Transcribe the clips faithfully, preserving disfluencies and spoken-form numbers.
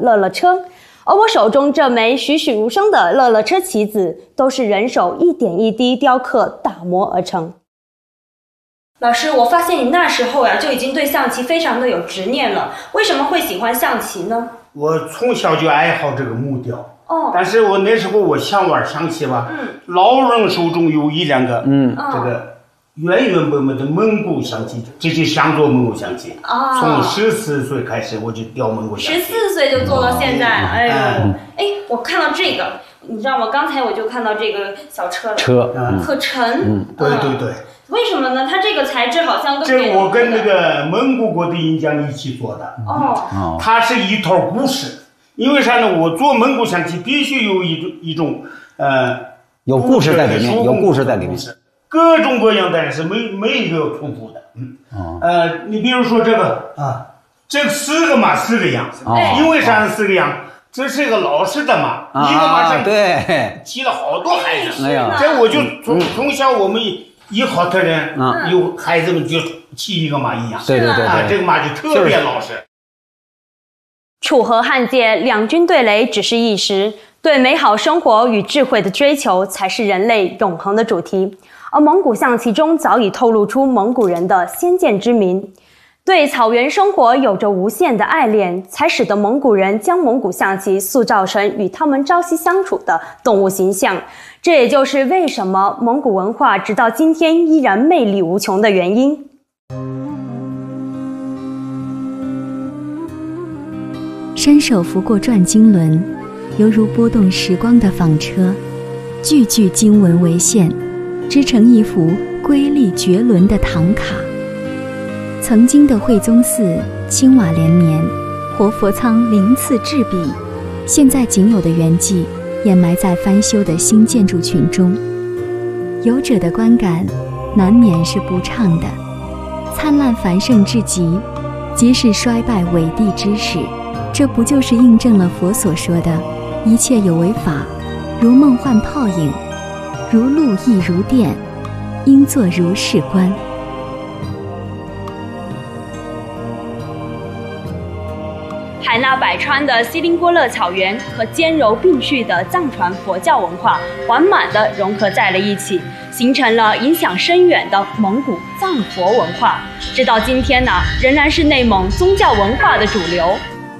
乐乐车。而我手中这枚栩栩如生的乐乐车棋子，都是人手一点一滴雕刻打磨而成。老师，我发现你那时候呀就已经对象棋非常的有执念了，为什么会喜欢象棋呢？ 我从小就爱好这个木雕。 哦， 但是我那时候我想玩象棋吧，嗯，老人手中有一两个，嗯，这个原原本本的蒙古象棋，这就想做蒙古象棋。啊，从十四岁开始我就雕蒙古象棋， 十四岁就做到现在，嗯、哎呦，哎、嗯，我看到这个，你知道吗？刚才我就看到这个小车了， 车， 嗯、可沉， 嗯，对对对。 为什么呢？它这个材质好像跟这我跟那个蒙古国的印匠一起做的。哦，它是一套故事。因为啥呢？我做蒙古象棋必须有一种一种呃有故事在里面，有故事在里面， 各种各样的人是没没一个重复的。嗯，哦、呃，你比如说这个啊，这四个马四个羊，哦、因为啥四个羊？这是一个老式的马，啊、一个马上对骑了好多孩子。 哎呀， 这我就从、嗯、从小我们一好的人，嗯、有孩子们就骑一个马一样。 对对对对， 啊，这个马就特别老实。 楚河汉界，两军对垒只是一时，对美好生活与智慧的追求才是人类永恒的主题。而蒙古象棋中早已透露出蒙古人的先见之明，对草原生活有着无限的爱恋，才使得蒙古人将蒙古象棋塑造成与他们朝夕相处的动物形象。这也就是为什么蒙古文化直到今天依然魅力无穷的原因。 伸手拂过转经轮，犹如拨动时光的纺车，句句经文为线，织成一幅瑰丽绝伦的唐卡。曾经的惠宗寺青瓦连绵，活佛仓鳞次栉比，现在仅有的圆迹掩埋在翻修的新建筑群中。游者的观感难免是不畅的。灿烂繁盛至极，即是衰败伟地之始。这不就是印证了佛所说的一切有为法，如梦幻泡影，如露亦如电，应作如是观。 海纳百川的锡林郭勒草原和兼柔并蓄的藏传佛教文化完满地融合在了一起，形成了影响深远的蒙古藏佛文化。直到今天呢，仍然是内蒙宗教文化的主流。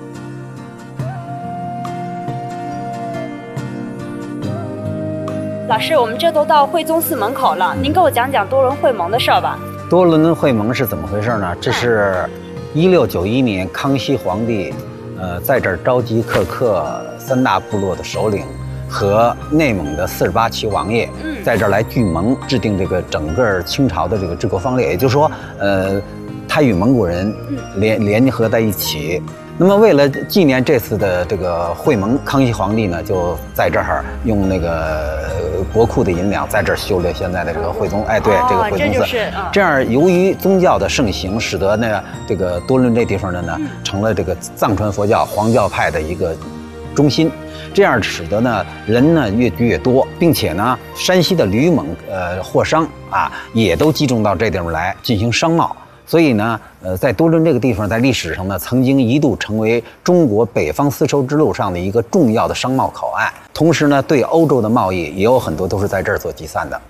老师，我们这都到惠宗寺门口了，您给我讲讲多伦会盟的事儿吧。 多伦会盟是怎么回事呢？这是一六九一年康熙皇帝，呃，在这儿召集克克三大部落的首领和内蒙的四十八旗王爷，在这儿来聚盟，制定这个整个清朝的这个治国方略。也就是说，呃，他与蒙古人联联合在一起。那么，为了纪念这次的这个会盟，康熙皇帝呢就在这儿用那个国库的银两，在这儿修了现在的这个惠宗，哎，对， 哦、 这个惠宗寺。 这, 嗯、 这样，由于宗教的盛行，使得呢这个多伦这地方呢呢、嗯、成了这个藏传佛教黄教派的一个中心。这样使得呢人呢越聚越多，并且呢山西的吕蒙呃货商啊也都集中到这地方来进行商贸。所以呢，呃，在多伦这个地方，在历史上呢，曾经一度成为中国北方丝绸之路上的一个重要的商贸口岸。同时呢，对欧洲的贸易也有很多都是在这儿做集散的。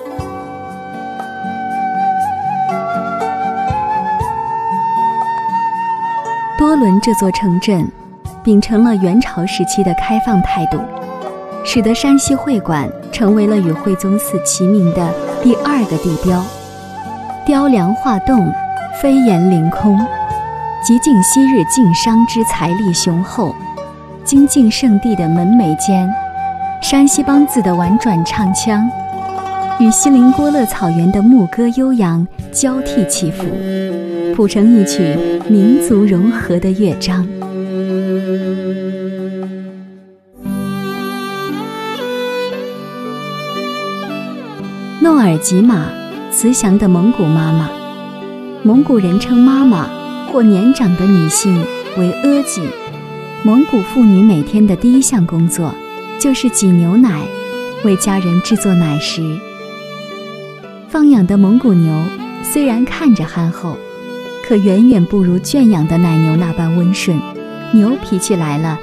多伦这座城镇，秉承了元朝时期的开放态度，使得山西会馆成为了与惠宗寺齐名的第二个地标。雕梁画栋，飞檐凌空，极尽昔日晋商之财力雄厚。精进圣地的门楣间，山西梆子的婉转唱腔与锡林郭勒草原的牧歌悠扬交替起伏，谱成一曲民族融合的乐章。诺尔吉玛，慈祥的蒙古妈妈。蒙古人称妈妈或年长的女性为阿吉。蒙古妇女每天的第一项工作就是挤牛奶，为家人制作奶食。放养的蒙古牛虽然看着憨厚，可远远不如圈养的奶牛那般温顺。牛脾气来了，